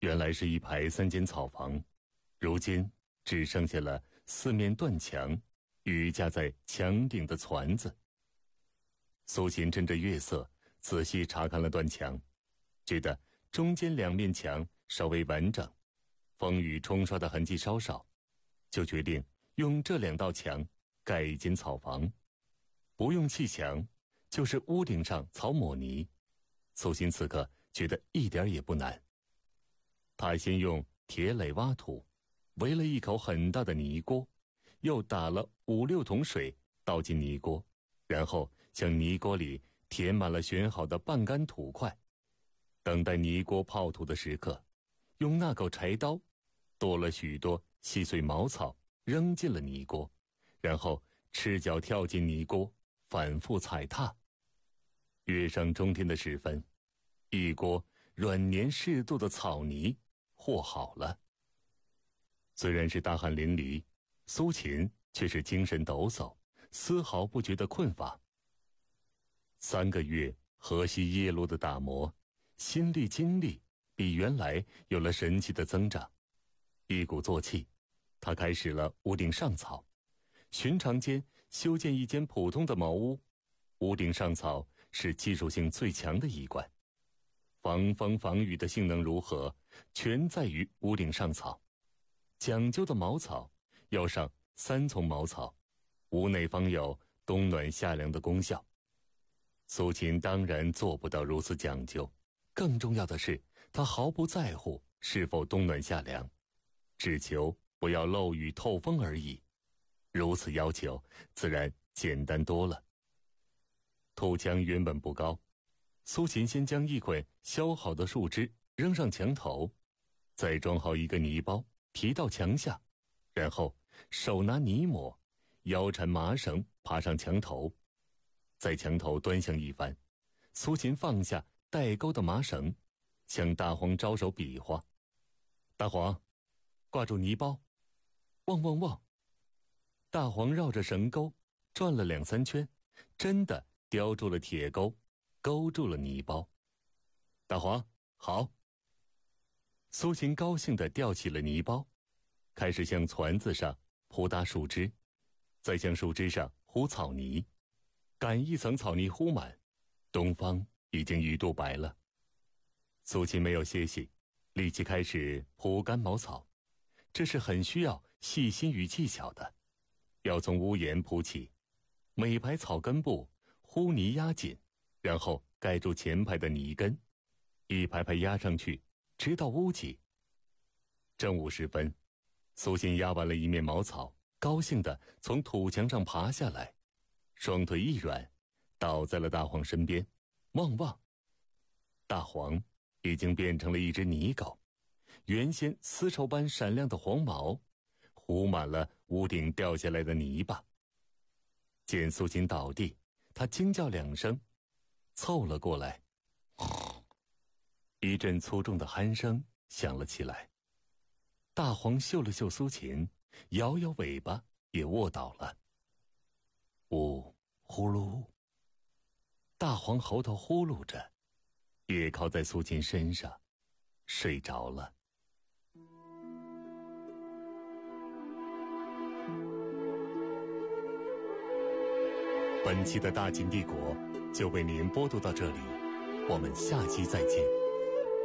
原来是一排3间草房，如今只剩下了4面断墙与架在墙顶的椽子。苏秦趁着月色仔细查看了断墙，觉得中间2面墙稍微完整，风雨冲刷的痕迹稍少，就决定用这2道墙盖一间草房，不用砌墙，就是屋顶上草抹泥。苏秦此刻觉得一点也不难。他先用铁垒挖土，围了一口很大的泥锅，又打了5、6桶水倒进泥锅，然后向泥锅里填满了选好的半干土块。等待泥锅泡土的时刻，用那口柴刀剁了许多细碎茅草扔进了泥锅，然后赤脚跳进泥锅，反复踩踏。月上中天的时分，一锅软黏适度的草泥和好了。虽然是大汗淋漓，苏秦却是精神抖擞，丝毫不觉得困乏。3个月河西夜路的打磨，心力精力比原来有了神奇的增长。一鼓作气，他开始了屋顶上草。寻常间修建一间普通的茅屋，屋顶上草是技术性最强的一关。防风防雨的性能如何，全在于屋顶上草。讲究的茅草要上3丛茅草，屋内方有冬暖夏凉的功效。苏秦当然做不到如此讲究，更重要的是，他毫不在乎是否冬暖夏凉，只求不要漏雨透风而已。如此要求，自然简单多了。土墙原本不高，苏秦先将一捆削好的树枝扔上墙头，再装好一个泥包提到墙下，然后手拿泥抹，腰缠麻绳爬上墙头。在墙头端详一番，苏秦放下带钩的麻绳，向大黄招手比划：“大黄，挂住泥包，汪汪汪！”大黄绕着绳钩转了2、3圈，真的叼住了铁钩，勾住了泥包。大黄，好！苏秦高兴地吊起了泥包，开始向椽子上铺搭树枝，再向树枝上糊草泥。赶一层草泥糊满，东方已经鱼肚白了。苏秦没有歇息，立即开始铺干茅草。这是很需要细心与技巧的，要从屋檐铺起，每排草根部糊泥压紧，然后盖住前排的泥根，一排排压上去，直到屋脊。正午时分，苏秦压完了一面茅草，高兴地从土墙上爬下来，双腿一软，倒在了大黄身边。汪汪！大黄已经变成了一只泥狗，原先丝绸般闪亮的黄毛糊满了屋顶掉下来的泥巴。见苏秦倒地，他惊叫2声，凑了过来。一阵粗重的鼾声响了起来。大黄嗅了嗅苏秦，摇摇尾巴也卧倒了。呜呼噜，大黄喉头呼噜着，也靠在苏秦身上睡着了。本期的大秦帝国就为您播读到这里，我们下期再见。